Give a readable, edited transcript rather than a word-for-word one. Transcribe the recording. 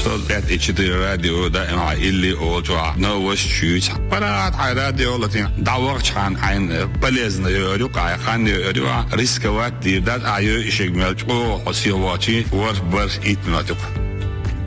5.4 راديو دائما اللي أوجع نوش شوش برات على راديو لطين دعوة عن عين بلزنا يروق على خان يروق ريسكوات دي دات عيو إشجمال أو حسيواتي وربر إتناتق